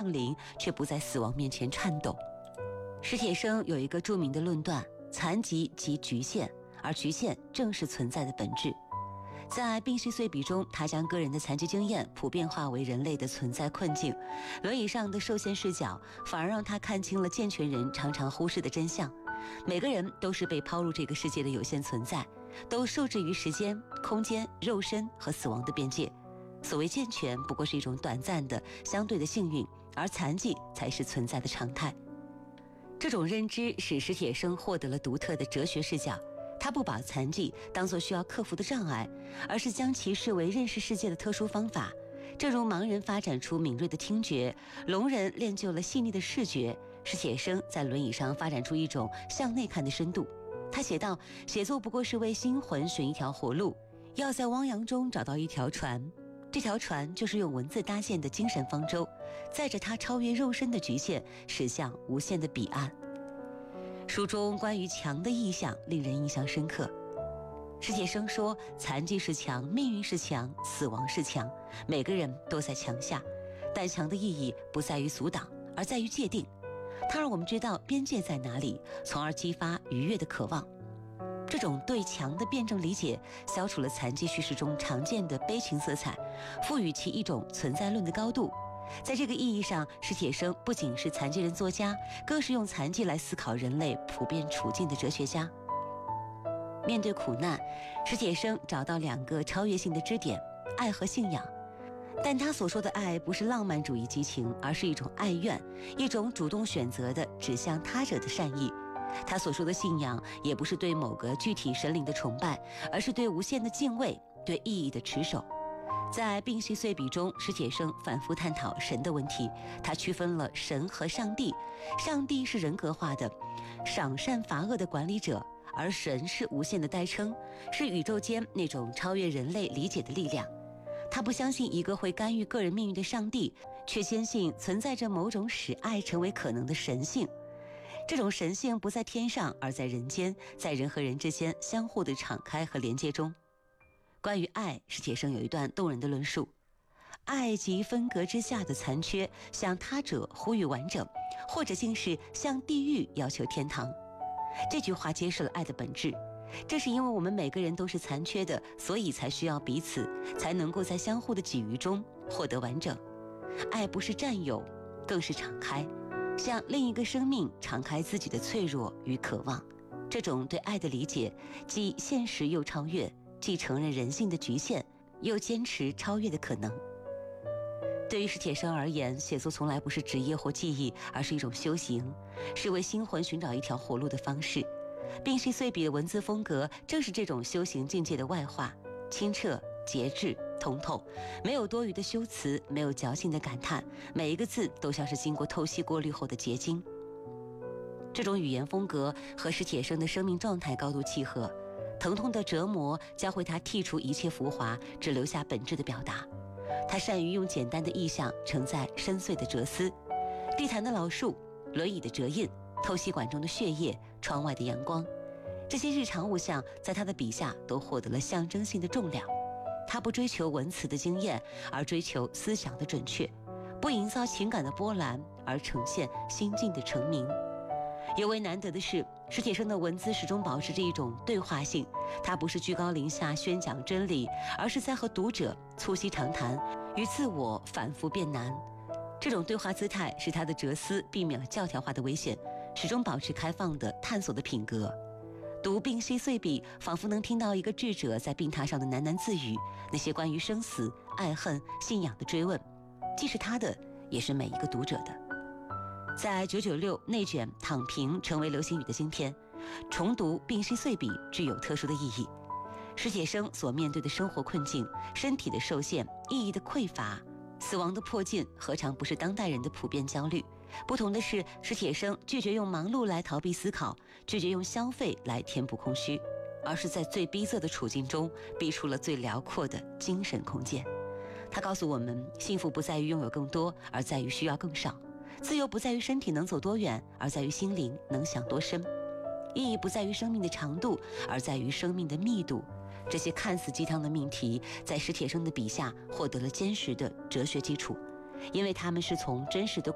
降临，却不在死亡面前颤抖。史铁生有一个著名的论断：残疾即局限，而局限正是存在的本质。在病隙碎笔中，他将个人的残疾经验普遍化为人类的存在困境。轮椅上的受限视角，反而让他看清了健全人常常忽视的真相。每个人都是被抛入这个世界的有限存在，都受制于时间、空间、肉身和死亡的边界。所谓健全，不过是一种短暂的、相对的幸运，而残疾才是存在的常态。这种认知使史铁生获得了独特的哲学视角。他不把残疾当作需要克服的障碍，而是将其视为认识世界的特殊方法。正如盲人发展出敏锐的听觉，聋人练就了细腻的视觉，史铁生在轮椅上发展出一种向内看的深度。他写道：写作不过是为心魂寻一条活路，要在汪洋中找到一条船，这条船就是用文字搭建的精神方舟，载着他超越肉身的局限，驶向无限的彼岸。书中关于墙的意象令人印象深刻。史铁生说，残疾是墙，命运是墙，死亡是墙，每个人都在墙下，但墙的意义不在于阻挡，而在于界定。它让我们知道边界在哪里，从而激发愉悦的渴望。这种对墙的辩证理解，消除了残疾叙事中常见的悲情色彩，赋予其一种存在论的高度。在这个意义上，史铁生不仅是残疾人作家，更是用残疾来思考人类普遍处境的哲学家。面对苦难，史铁生找到两个超越性的支点：爱和信仰。但他所说的爱不是浪漫主义激情，而是一种爱愿，一种主动选择的指向他者的善意。他所说的信仰也不是对某个具体神灵的崇拜，而是对无限的敬畏，对意义的持守。在病隙碎笔中，史铁生反复探讨神的问题。他区分了神和上帝，上帝是人格化的、赏善罚恶的管理者，而神是无限的代称，是宇宙间那种超越人类理解的力量。他不相信一个会干预个人命运的上帝，却坚信存在着某种使爱成为可能的神性。这种神性不在天上，而在人间，在人和人之间相互的敞开和连接中。关于爱，史铁生有一段动人的论述：爱即分隔之下的残缺，向他者呼吁完整，或者竟是向地狱要求天堂。这句话揭示了爱的本质。正是因为我们每个人都是残缺的，所以才需要彼此，才能够在相互的给予中获得完整。爱不是占有，更是敞开，向另一个生命敞开自己的脆弱与渴望。这种对爱的理解，既现实又超越，既承认人性的局限，又坚持超越的可能。对于史铁生而言，写作从来不是职业或技艺，而是一种修行，是为心魂寻找一条活路的方式。病隙碎笔的文字风格正是这种修行境界的外化，清澈、节制、通透，没有多余的修辞，没有矫情的感叹，每一个字都像是经过透析过滤后的结晶。这种语言风格和史铁生的生命状态高度契合，疼痛的折磨教会他剔除一切浮华，只留下本质的表达。他善于用简单的意象承载深邃的哲思，地毯的老树，轮椅的折印，透析管中的血液，窗外的阳光，这些日常物象在他的笔下都获得了象征性的重量。他不追求文词的惊艳，而追求思想的准确，不营造情感的波澜，而呈现心境的澄明。尤为难得的是，史铁生的文字始终保持着一种对话性，他不是居高临下宣讲真理，而是在和读者促膝长谈，与自我反复辩难。这种对话姿态使他的哲思避免了教条化的危险，始终保持开放的探索的品格。读病隙碎笔，仿佛能听到一个智者在病榻上的喃喃自语，那些关于生死、爱恨、信仰的追问，既是他的，也是每一个读者的。在996内卷躺平成为流行语的今天，重读病隙碎笔具有特殊的意义。史铁生所面对的生活困境、身体的受限、意义的匮乏、死亡的迫近，何尝不是当代人的普遍焦虑？不同的是，史铁生拒绝用忙碌来逃避思考，拒绝用消费来填补空虚，而是在最逼仄的处境中逼出了最辽阔的精神空间。他告诉我们，幸福不在于拥有更多，而在于需要更少；自由不在于身体能走多远，而在于心灵能想多深；意义不在于生命的长度，而在于生命的密度。这些看似鸡汤的命题，在史铁生的笔下获得了坚实的哲学基础，因为他们是从真实的